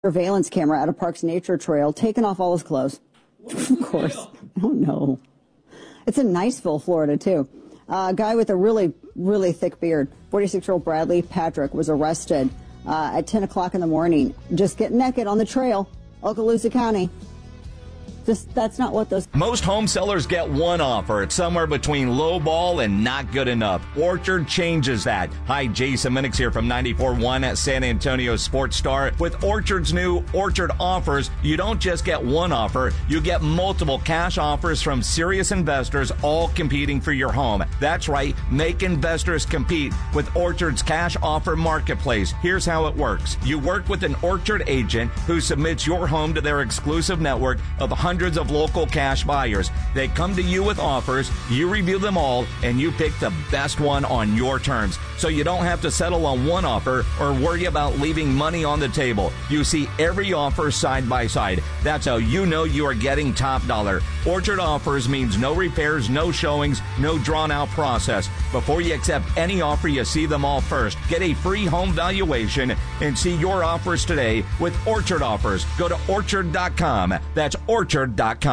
Surveillance camera at a park's nature trail, taking off all his clothes. Of course. Oh, no. It's in Niceville, Florida, too. A guy with a really, really thick beard, 46-year-old Bradley Patrick, was arrested at 10 o'clock in the morning. Just getting naked on the trail, Okaloosa County. That's not what those... Most home sellers get one offer. It's somewhere between low ball and not good enough. Orchard changes that. Hi, Jason Minix here from 94.1 at San Antonio Sports Star. With Orchard's new Orchard offers, you don't just get one offer, you get multiple cash offers from serious investors, all competing for your home. That's right, make investors compete with Orchard's cash offer marketplace. Here's how it works. You work with an Orchard agent who submits your home to their exclusive network of hundreds of local cash buyers. They come to you with offers, you review them all, and you pick the best one on your terms. So you don't have to settle on one offer or worry about leaving money on the table. You see every offer side by side. That's how you know you are getting top dollar. Orchard offers means no repairs, no showings, no drawn-out process. Before you accept any offer, you see them all first. Get a free home valuation and see your offers today with Orchard offers. Go to Orchard.com. That's Orchard.com.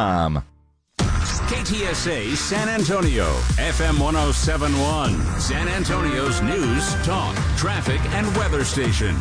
KTSA San Antonio, FM 107.1, San Antonio's news, talk, traffic, and weather station.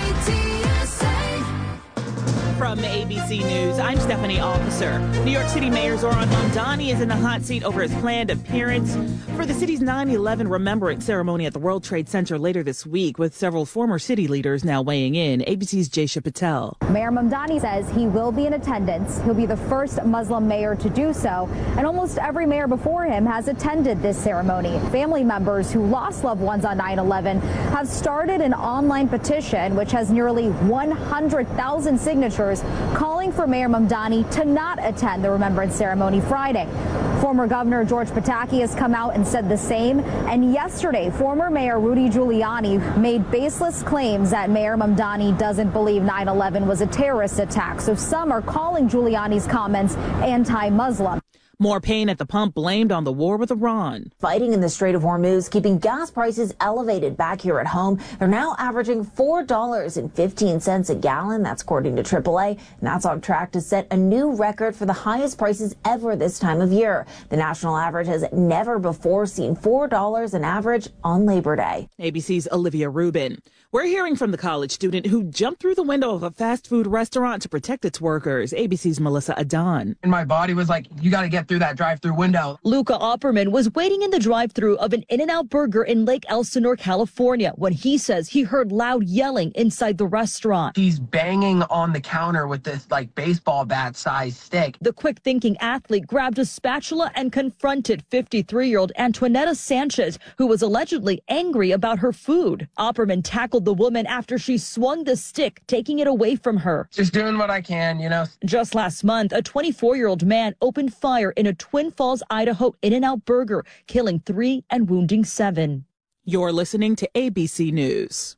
From ABC News, I'm Stephanie Officer. New York City Mayor Zohran Mamdani is in the hot seat over his planned appearance for the city's 9/11 remembrance ceremony at the World Trade Center later this week, with several former city leaders now weighing in. ABC's Jaysha Patel. Mayor Mamdani says he will be in attendance. He'll be the first Muslim mayor to do so, and almost every mayor before him has attended this ceremony. Family members who lost loved ones on 9/11 have started an online petition which has nearly 100,000 signatures calling for Mayor Mamdani to not attend the remembrance ceremony Friday. Former Governor George Pataki has come out and said the same. And yesterday, former Mayor Rudy Giuliani made baseless claims that Mayor Mamdani doesn't believe 9/11 was a terrorist attack. So some are calling Giuliani's comments anti-Muslim. More pain at the pump blamed on the war with Iran. Fighting in the Strait of Hormuz, keeping gas prices elevated back here at home. They're now averaging $4.15 a gallon. That's according to AAA. And that's on track to set a new record for the highest prices ever this time of year. The national average has never before seen $4 an average on Labor Day. ABC's Olivia Rubin. We're hearing from the college student who jumped through the window of a fast food restaurant to protect its workers. ABC's Melissa Adan. And my body was like, you got to get through that drive-through window. Luca Opperman was waiting in the drive-through of an In-N-Out Burger in Lake Elsinore, California, when he says he heard loud yelling inside the restaurant. He's banging on the counter with this baseball bat-sized stick. The quick-thinking athlete grabbed a spatula and confronted 53-year-old Antoinetta Sanchez, who was allegedly angry about her food. Opperman tackled the woman after she swung the stick, taking it away from her. Just doing what I can, you know. Just last month, a 24-year-old man opened fire in a Twin Falls, Idaho In-N-Out Burger, killing 3 and wounding 7. You're listening to ABC News.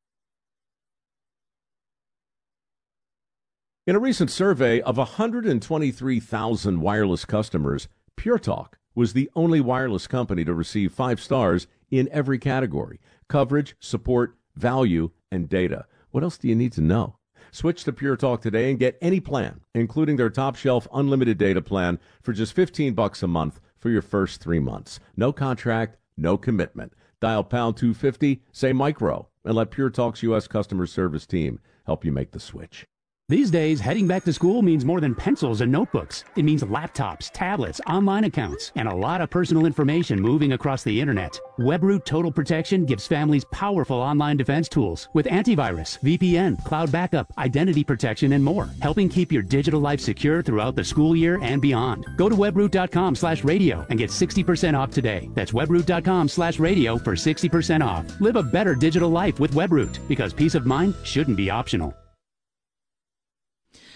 In a recent survey of 123,000 wireless customers, Pure Talk was the only wireless company to receive 5 stars in every category: coverage, support, value, and data. What else do you need to know? Switch to Pure Talk today and get any plan, including their top shelf unlimited data plan, for just $15 a month for your first 3 months. No contract, no commitment. Dial pound 250, say micro, and let Pure Talk's U.S. customer service team help you make the switch. These days, heading back to school means more than pencils and notebooks. It means laptops, tablets, online accounts, and a lot of personal information moving across the internet. WebRoot Total Protection gives families powerful online defense tools with antivirus, VPN, cloud backup, identity protection, and more, helping keep your digital life secure throughout the school year and beyond. Go to webroot.com/radio and get 60% off today. That's webroot.com/radio for 60% off. Live a better digital life with WebRoot, because peace of mind shouldn't be optional.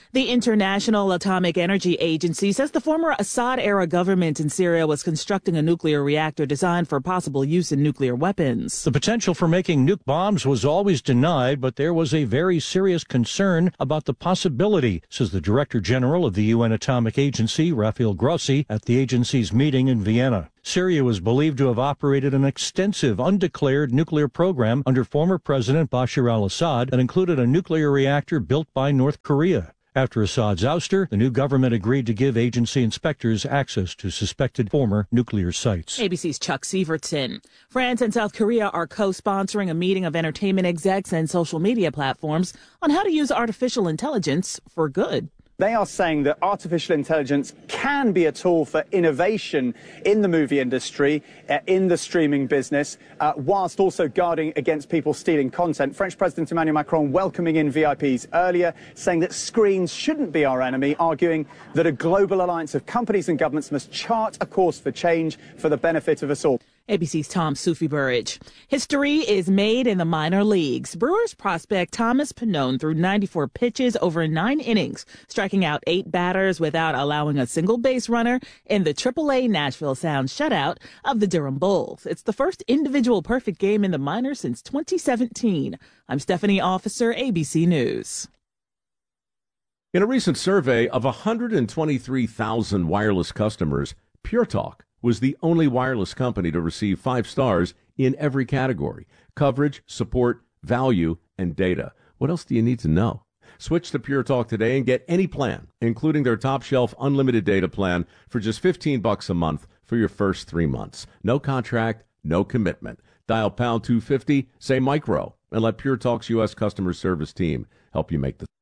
The International Atomic Energy Agency says the former Assad-era government in Syria was constructing a nuclear reactor designed for possible use in nuclear weapons. The potential for making nuke bombs was always denied, but there was a very serious concern about the possibility, says the Director General of the UN Atomic Agency, Rafael Grossi, at the agency's meeting in Vienna. Syria was believed to have operated an extensive undeclared nuclear program under former President Bashar al-Assad that included a nuclear reactor built by North Korea. After Assad's ouster, the new government agreed to give agency inspectors access to suspected former nuclear sites. ABC's Chuck Sievertson. France and South Korea are co-sponsoring a meeting of entertainment execs and social media platforms on how to use artificial intelligence for good. They are saying that artificial intelligence can be a tool for innovation in the movie industry, in the streaming business, whilst also guarding against people stealing content. French President Emmanuel Macron welcoming in VIPs earlier, saying that screens shouldn't be our enemy, arguing that a global alliance of companies and governments must chart a course for change for the benefit of us all. ABC's Tom Sufi-Burridge. History is made in the minor leagues. Brewers prospect Thomas Pannone threw 94 pitches over 9 innings, striking out 8 batters without allowing a single base runner in the AAA Nashville Sound shutout of the Durham Bulls. It's the first individual perfect game in the minors since 2017. I'm Stephanie Officer, ABC News. In a recent survey of 123,000 wireless customers, Pure Talk was the only wireless company to receive 5 stars in every category: coverage, support, value, and data. What else do you need to know? Switch to Pure Talk today and get any plan, including their top shelf unlimited data plan, for just $15 a month for your first 3 months. No contract, no commitment. Dial pound 250, say micro, and let Pure Talk's U.S. customer service team help you make the...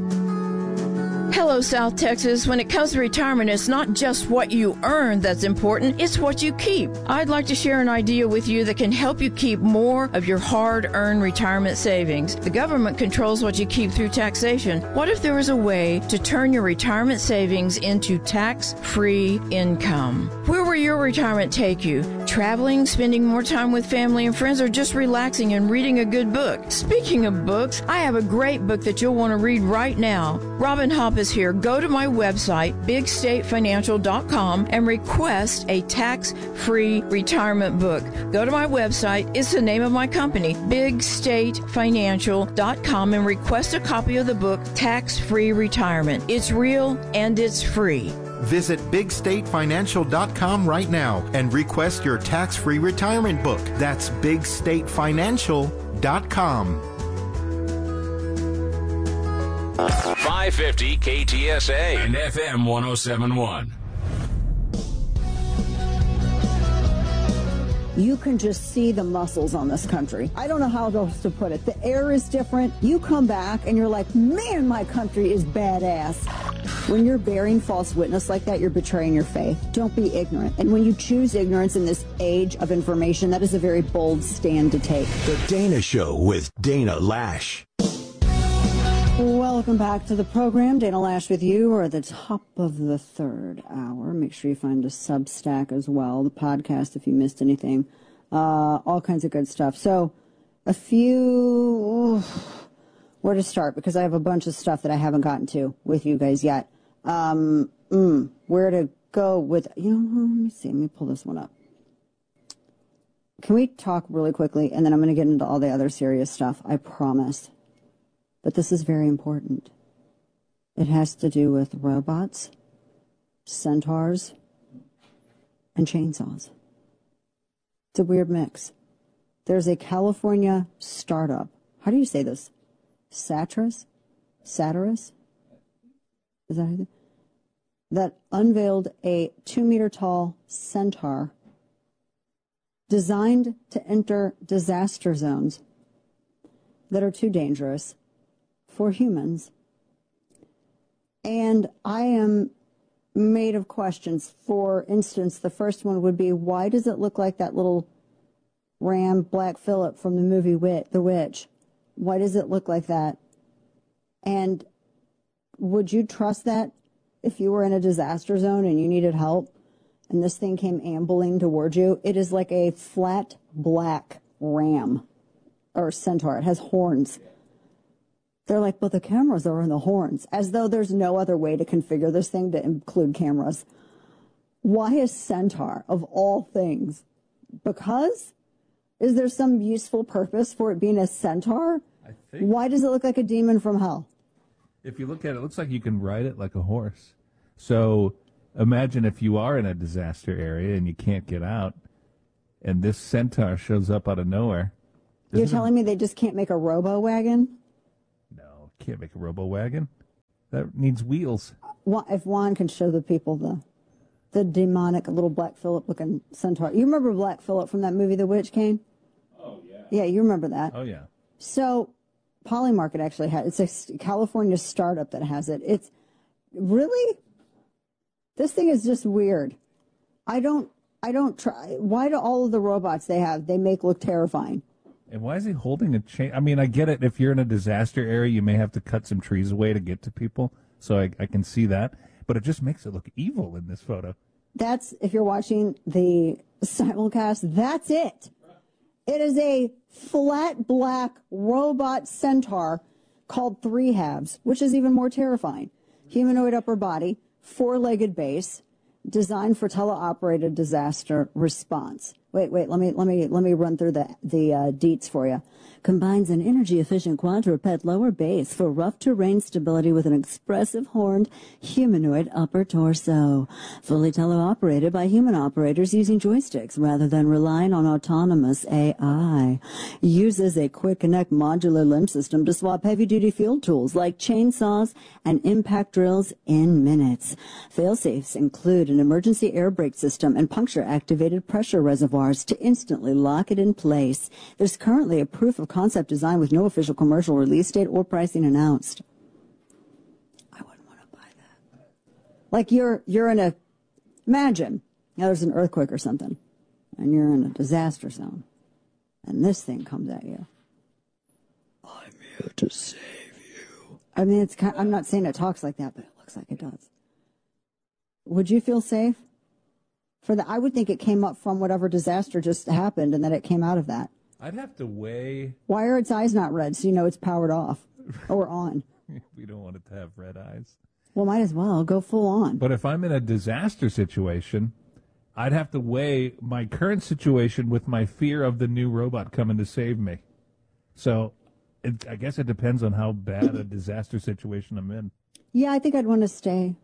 Hello, South Texas. When it comes to retirement, it's not just what you earn that's important, it's what you keep. I'd like to share an idea with you that can help you keep more of your hard-earned retirement savings. The government controls what you keep through taxation. What if there was a way to turn your retirement savings into tax-free income? Where will your retirement take you? Traveling, spending more time with family and friends, or just relaxing and reading a good book? Speaking of books, I have a great book that you'll want to read right now. Robin Hopp is here. Go to my website, bigstatefinancial.com, and request a tax-free retirement book. Go to my website. It's the name of my company, bigstatefinancial.com, and request a copy of the book, Tax-Free Retirement. It's real and it's free. Visit bigstatefinancial.com right now and request your tax-free retirement book. That's bigstatefinancial.com. 550 KTSA and FM 1071. You can just see the muscles on this country. I don't know how else to put it. The air is different. You come back and you're like, man, my country is badass. When you're bearing false witness like that, you're betraying your faith. Don't be ignorant. And when you choose ignorance in this age of information, that is a very bold stand to take. The Dana Show with Dana Lash. Welcome back to the program. Dana Lash with you. We're at the top of the third hour. Make sure you find a Substack as well, the podcast if you missed anything. All kinds of good stuff. So a few... where to start? Because I have a bunch of stuff that I haven't gotten to with you guys yet. Where to go with... let me see. Let me pull this one up. Can we talk really quickly? And then I'm going to get into all the other serious stuff. I promise. But this is very important. It has to do with robots, centaurs, and chainsaws. It's a weird mix. There's a California startup. How do you say this? Satyrus? Is that how you... that unveiled a 2-meter tall centaur designed to enter disaster zones that are too dangerous for humans. And I am made of questions. For instance, the first one would be, why does it look like that little ram Black Phillip from the movie The Witch? Why does it look like that? And would you trust that if you were in a disaster zone and you needed help and this thing came ambling towards you? It is like a flat black ram or centaur. It has horns. They're like, but the cameras are in the horns, as though there's no other way to configure this thing to include cameras. Why a centaur of all things? Because? Is there some useful purpose for it being a centaur? I think. Why does it look like a demon from hell? If you look at it, it looks like you can ride it like a horse. So imagine if you are in a disaster area and you can't get out, and this centaur shows up out of nowhere. You're telling me they just can't make a robo-wagon? No, can't make a robo-wagon. That needs wheels. If Juan can show the people the demonic little Black Phillip-looking centaur. You remember Black Phillip from that movie, The Witch, Kane? Oh, yeah. Yeah, you remember that. Oh, yeah. So Polymarket actually has, it's a California startup that has it. It's really, this thing is just weird. I don't try. Why do all of the robots they make look terrifying? And why is he holding a chain? I mean, I get it. If you're in a disaster area, you may have to cut some trees away to get to people. So I can see that. But it just makes it look evil in this photo. That's, if you're watching the simulcast, that's it. It is a flat black robot centaur called Three Halves, which is even more terrifying. Humanoid upper body, four-legged base, designed for teleoperated disaster response. Wait, let me run through the deets for you. Combines an energy-efficient quadruped lower base for rough terrain stability with an expressive horned humanoid upper torso. Fully teleoperated by human operators using joysticks rather than relying on autonomous AI. Uses a quick connect modular limb system to swap heavy-duty field tools like chainsaws and impact drills in minutes. Failsafes include an emergency air brake system and puncture-activated pressure reservoirs to instantly lock it in place. There's currently a proof of concept design with no official commercial release date or pricing announced. I wouldn't want to buy that. Like you're in imagine, there's an earthquake or something, and you're in a disaster zone, and this thing comes at you. I'm here to save you. I mean, I'm not saying it talks like that, but it looks like it does. Would you feel safe? I would think it came up from whatever disaster just happened and that it came out of that. I'd have to weigh. Why are its eyes not red so you know it's powered off or on? We don't want it to have red eyes. Well, might as well go full on. But if I'm in a disaster situation, I'd have to weigh my current situation with my fear of the new robot coming to save me. So I guess it depends on how bad a disaster situation I'm in. Yeah, I think I'd want to stay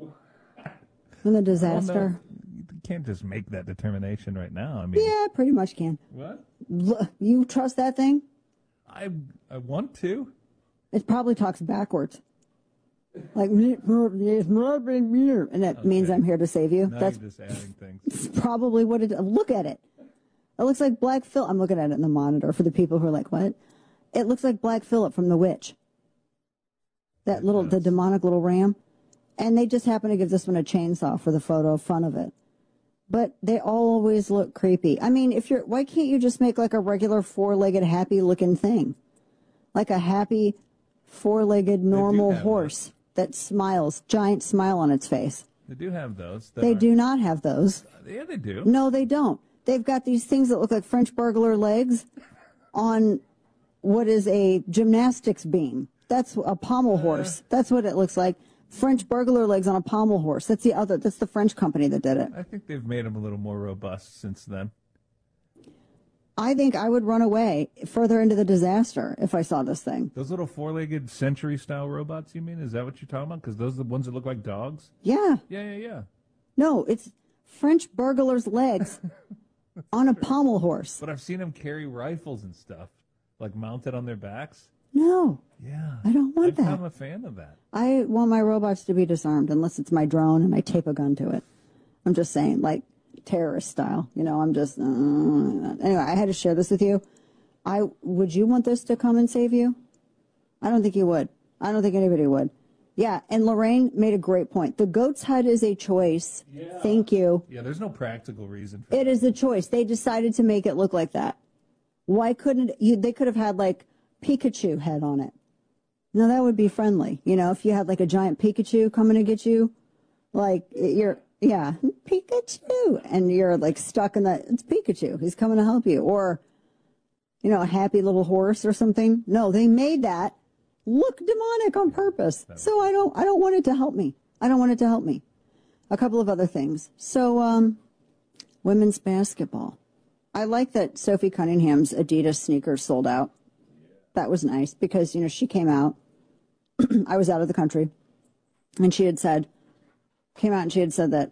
in the disaster. You can't just make that determination right now. I mean, yeah, pretty much can. What? You trust that thing? I want to. It probably talks backwards. Like, and that means I'm here to save you. Now That's you're just adding things. It's probably what it. Look at it. It looks like Black Phillip. I'm looking at it in the monitor for the people who are like, what? It looks like Black Phillip from The Witch. The demonic little ram. And they just happen to give this one a chainsaw for the photo front of it. But they always look creepy. I mean, why can't you just make like a regular four-legged happy looking thing? Like a happy four-legged normal horse that smiles, giant smile on its face. They do have those. They do not have those. Yeah, they do. No, they don't. They've got these things that look like French burglar legs on what is a gymnastics beam. That's a pommel horse. That's what it looks like. French burglar legs on a pommel horse. That's the French company that did it. I think they've made them a little more robust since then. I think I would run away further into the disaster if I saw this thing. Those little four-legged century-style robots, you mean? Is that what you're talking about? Because those are the ones that look like dogs? Yeah. Yeah. No, it's French burglar's legs on a pommel horse. But I've seen them carry rifles and stuff, like mounted on their backs. No. Yeah. I don't want that. I'm a fan of that. I want my robots to be disarmed unless it's my drone and I tape a gun to it. I'm just saying, like terrorist style. I'm just... Anyway, I had to share this with you. Would you want this to come and save you? I don't think you would. I don't think anybody would. Yeah, and Lorraine made a great point. The goat's head is a choice. Yeah. Thank you. Yeah, there's no practical reason for it. It is a choice. They decided to make it look like that. Why couldn't they could have had like Pikachu head on it. Now that would be friendly. If you had like a giant Pikachu coming to get you, like Pikachu, and you're like stuck in it's Pikachu. He's coming to help you. Or, a happy little horse or something. No, they made that look demonic on purpose. So I don't want it to help me. I don't want it to help me. A couple of other things. So, women's basketball. I like that Sophie Cunningham's Adidas sneakers sold out. That was nice because, she came out. I was out of the country. And she had said that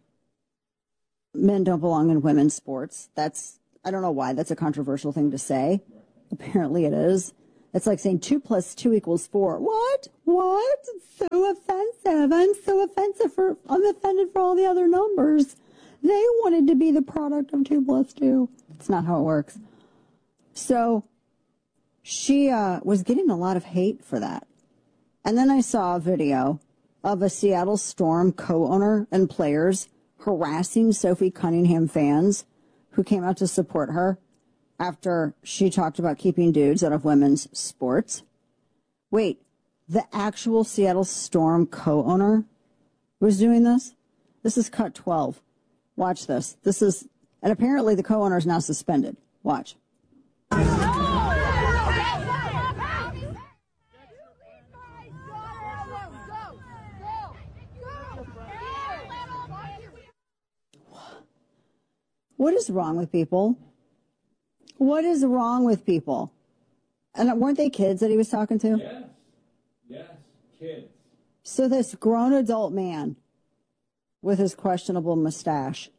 men don't belong in women's sports. I don't know why that's a controversial thing to say. Apparently it is. It's like saying 2 + 2 = 4. What? So offensive. I'm offended for all the other numbers. They wanted to be the product of 2 + 2. It's not how it works. So she was getting a lot of hate for that. And then I saw a video of a Seattle Storm co-owner and players harassing Sophie Cunningham fans who came out to support her after she talked about keeping dudes out of women's sports. Wait, the actual Seattle Storm co-owner was doing this? This is cut 12. Watch this. And apparently the co-owner is now suspended. Watch. What is wrong with people? What is wrong with people? And weren't they kids that he was talking to? Yes, kids. So this grown adult man with his questionable mustache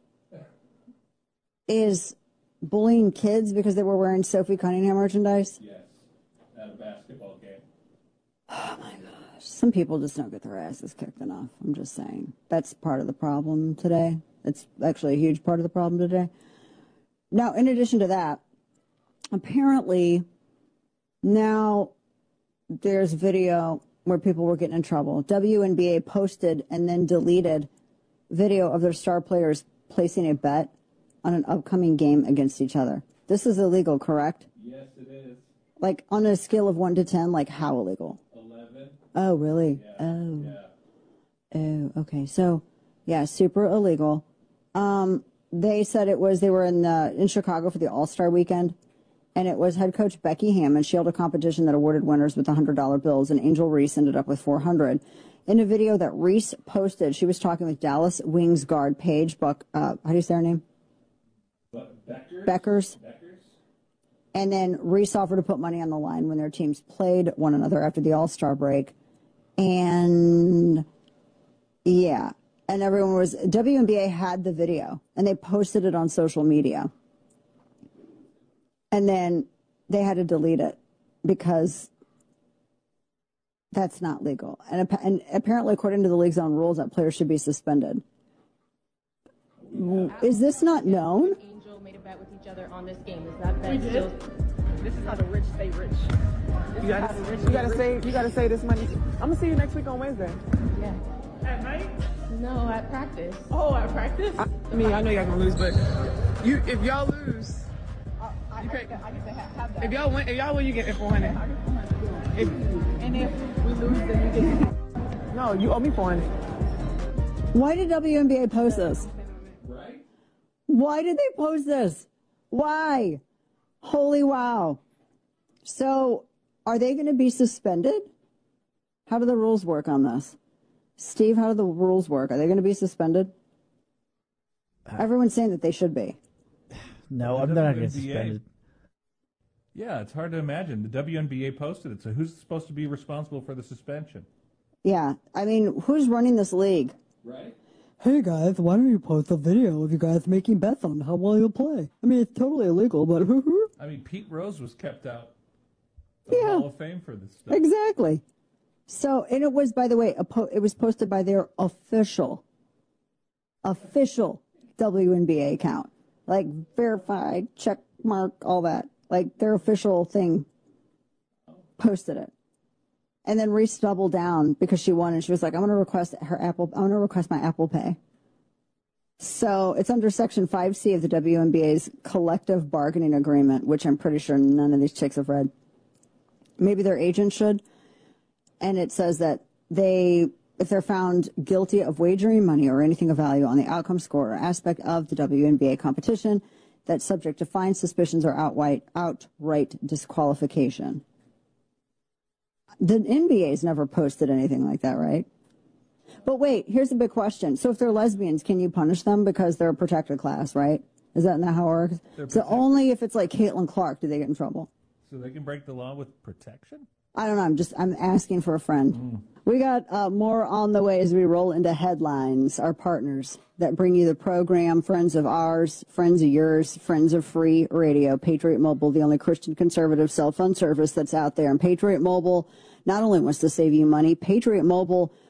is bullying kids because they were wearing Sophie Cunningham merchandise? Yes, at a basketball game. Oh my gosh. Some people just don't get their asses kicked enough. I'm just saying. That's part of the problem today. It's actually a huge part of the problem today. Now, in addition to that, apparently now there's video where people were getting in trouble. WNBA posted and then deleted video of their star players placing a bet on an upcoming game against each other. This is illegal, correct? Yes, it is. Like on a scale of 1 to 10, like how illegal? 11. Oh, really? Yeah. Oh. Yeah. Oh, okay. So, yeah, super illegal. They said they were in Chicago for the All-Star weekend, and it was head coach Becky Hammond. She held a competition that awarded winners with $100 bills, and Angel Reese ended up with $400. In a video that Reese posted, she was talking with Dallas Wings guard Paige how do you say her name? Beckers. And then Reese offered to put money on the line when their teams played one another after the All-Star break. And yeah. And WNBA had the video, and they posted it on social media. And then they had to delete it because that's not legal. And apparently, according to the league's own rules, that players should be suspended. Is this not known? Angel made a bet with each other on this game. Is that bet still? This is how the rich stay rich. You gotta save this money. I'm gonna see you next week on Wednesday. Yeah. At night? No, at practice. Oh, at practice? I know y'all gonna lose, but if y'all lose, I get to have that. If y'all win, you get $400. And if we lose, then you get. No, you owe me $400. Why did WNBA post this? Right? Why did they post this? Why? Holy wow. So, are they going to be suspended? How do the rules work on this? Steve, how do the rules work? Are they going to be suspended? Everyone's saying that they should be. No, I'm not going to get suspended. Yeah, it's hard to imagine. The WNBA posted it, so who's supposed to be responsible for the suspension? Yeah, I mean, who's running this league? Right. Hey guys, why don't you post a video of you guys making bets on how well you'll play? I mean, it's totally illegal, but I mean, Pete Rose was kept out of the Hall of Fame for this stuff. Exactly. So, and it was, by the way, it was posted by their official WNBA account. Like, verified, check mark, all that. Like, their official thing posted it. And then Reese doubled down because she won, and she was like, I'm going to request my Apple Pay. So it's under Section 5C of the WNBA's collective bargaining agreement, which I'm pretty sure none of these chicks have read. Maybe their agent should. And it says that if they're found guilty of wagering money or anything of value on the outcome score or aspect of the WNBA competition, that's subject to fines, suspicions, or outright disqualification. The NBA's never posted anything like that, right? But wait, here's a big question. So if they're lesbians, can you punish them because they're a protected class, right? Is that not how it works? So only if it's like Caitlin Clark do they get in trouble. So they can break the law with protection? I don't know. I'm asking for a friend. We got more on the way as we roll into headlines, our partners that bring you the program, friends of ours, friends of yours, friends of free radio. Patriot Mobile, the only Christian conservative cell phone service that's out there. And Patriot Mobile not only wants to save you money, Patriot Mobile